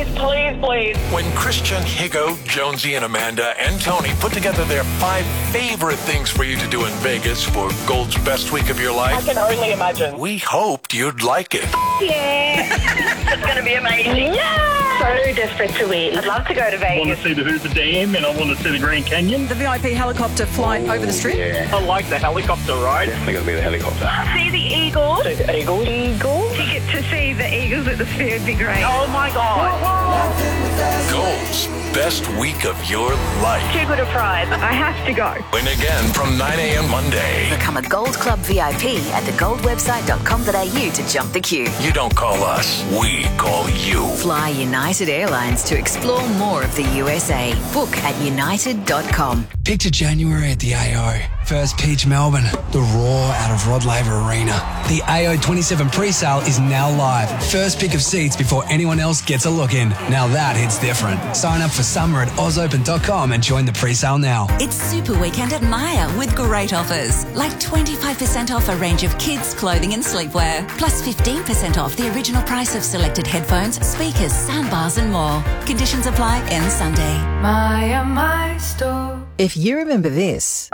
Please, please, please. When Christian, Higo, Jonesy, and Amanda and Tony put together their 5 favorite things for you to do in Vegas for Gold's best week of your life, I can only imagine. we hoped you'd like it. Yeah. It's going to be amazing. Yeah. So desperate to win. I'd love to go to I Vegas. want to see the Hoover Dam and I want to see the Grand Canyon. The VIP helicopter flight over the strip? Yeah. I like the helicopter ride. Definitely going to be the helicopter. See the Eagles. See the Eagles. Eagles. Ticket to see the Eagles at the Sphere would be great. Oh my God. Gold's best week of your life. Too good a prize. I have to go. Win again from 9 a.m. Monday. Become a Gold Club VIP at thegoldwebsite.com.au to jump the queue. You don't call us, we call you. Fly United Airlines to explore more of the USA. Book at united.com. Picture January at the AO. First pitch Melbourne. The roar out of Rod Laver Arena. The AO 27 pre-sale is now live. First pick of seats before anyone else gets a look in. Now that hits different. Sign up for summer at ozopen.com and join the pre-sale now. It's Super Weekend at Maya with great offers, like 25% off a range of kids' clothing and sleepwear, plus 15% off the original price of selected headphones, speakers, soundbars and more. Conditions apply end Sunday. Maya, my store. If you remember this,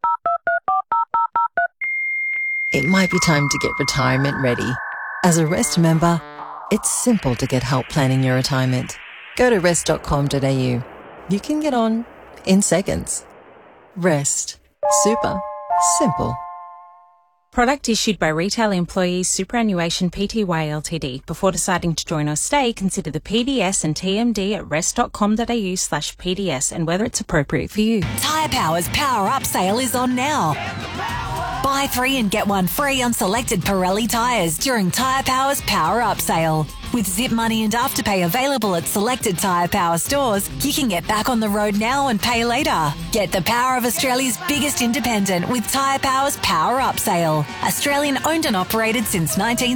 it might be time to get retirement ready. As a Rest member, it's simple to get help planning your retirement. Go to rest.com.au. You can get on in seconds. Rest. Super. Simple. Product issued by Retail Employees Superannuation Pty Ltd. Before deciding to join or stay, consider the PDS and TMD at rest.com.au/PDS and whether it's appropriate for you. Tyre Power's Power Up sale is on now. Buy 3 and get 1 free on selected Pirelli tyres during Tyre Power's Power Up sale. With Zip Money and Afterpay available at selected Tyre Power stores, you can get back on the road now and pay later. Get the power of Australia's biggest independent with Tyre Power's Power Up sale. Australian owned and operated since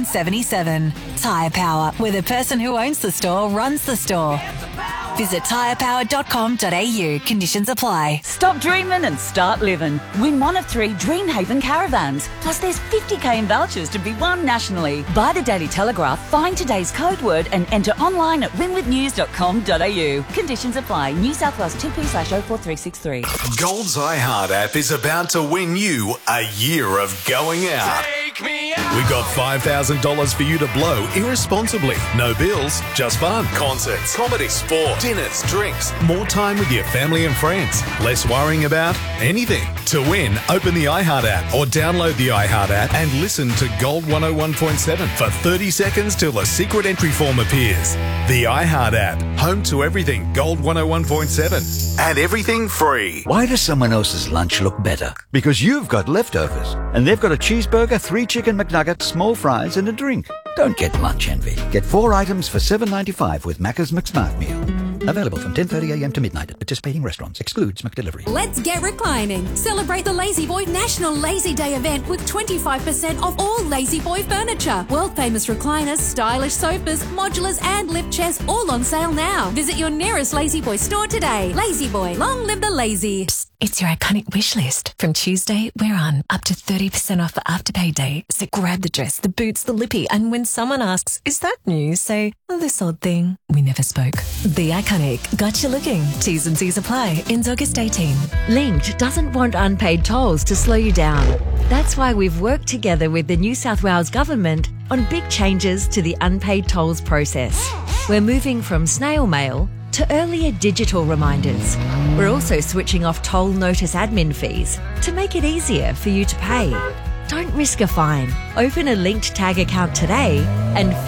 1977. Tyre Power, where the person who owns the store runs the store. Visit tyrepower.com.au. Conditions apply. Stop dreaming and start living. Win one of 3 Dreamhaven caravans. Plus there's 50k in vouchers to be won nationally. Buy the Daily Telegraph, find today's code word and enter online at winwithnews.com.au. Conditions apply. New South Wales TP/04363. Gold's iHeart app is about to win you a year of going out. Take me out. We got $5,000 for you to blow irresponsibly. No bills, just fun. Concerts, comedy, sport, dinners, drinks, more time with your family and friends. Less worrying about anything. To win, open the iHeart app or download the iHeart app and listen to Gold 101.7 for 30 seconds till a secret entry form appears. The iHeart app, home to everything Gold 101.7 and everything free. Why does someone else's lunch look better? Because you've got leftovers and they've got a cheeseburger, 3 chicken McNuggets, small fries and a drink. Don't get lunch envy. Get 4 items for $7.95 with Macca's McSmart Meal. Available from 10:30 a.m. to midnight at participating restaurants. Excludes McDelivery. Let's get reclining. Celebrate the Lazy Boy National Lazy Day event with 25% off all Lazy Boy furniture. World famous recliners, stylish sofas, modulars and lift chairs all on sale now. Visit your nearest Lazy Boy store today. Lazy Boy, long live the lazy. Psst, it's your iconic wish list. From Tuesday, we're on up to 30% off for Afterpay Day. So grab the dress, the boots, the lippy, and when someone asks, is that new? Say, oh, this odd thing. We never spoke. The Iconic got you looking. T's and C's apply. Ends August 18. Linked doesn't want unpaid tolls to slow you down. That's why we've worked together with the New South Wales Government on big changes to the unpaid tolls process. We're moving from snail mail to earlier digital reminders. We're also switching off toll notice admin fees to make it easier for you to pay. Don't risk a fine. Open a Linked Tag account today and